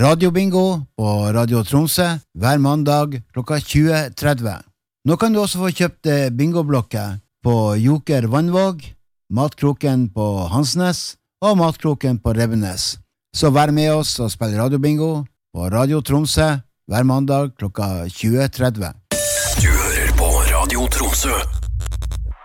radiobingo på Radio Tromsø hver mandag klokka 20:30. Nå kan du også få kjøpt bingoblokker på Joker Vannvåg, Matkroken på Hansnes og Matkroken på Rebbenes. Så vær med oss og spill radiobingo på Radio Tromsø hver mandag klokka 20:30. Du hører på Radio Tromsø.